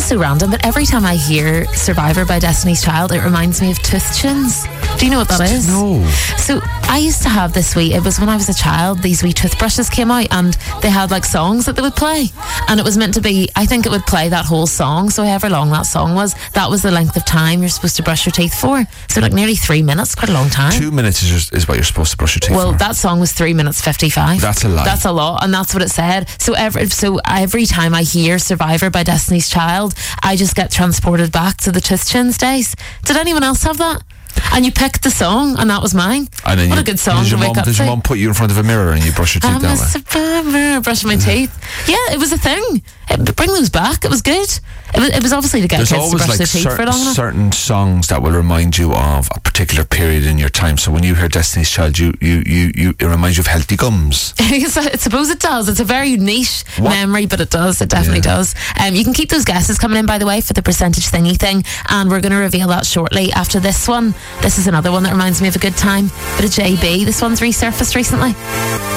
so random, but every time I hear Survivor by Destiny's Child, it reminds me of Tooth Tunes. Do you know what that is? No. So I used to have this it was when I was a child, these wee toothbrushes came out and they had like songs that they would play. And it was meant to be, I think it would play that whole song. So however long that song was, that was the length of time you're supposed to brush your teeth for. So like nearly 3 minutes, quite a long time. 2 minutes is what you're supposed to brush your teeth Well, for. that song was 3 minutes 55. That's a lie. That's a lot, and that's what it said. So every time I hear Survivor by Destiny's Child, I just get transported back to the Tooth Tunes days. Did anyone else have that? And you picked the song, and that was mine. And then what a good song to wake up to. Did your mum put you in front of a mirror and you brush your teeth I'm that a way? survivor, brushing my teeth. Yeah, it was a thing. Bring those back. It was good. It was obviously to get There's kids to always brush like their teeth for long enough. certain songs that will remind you of a particular period in your time. So when you hear Destiny's Child, it reminds you of Healthy Gums. I suppose it does. It's a very niche memory, but it does. It definitely does. You can keep those guesses coming in, by the way, for the percentage thingy thing, and we're going to reveal that shortly after this one. This is another one that reminds me of a good time. Bit of JB. This one's resurfaced recently.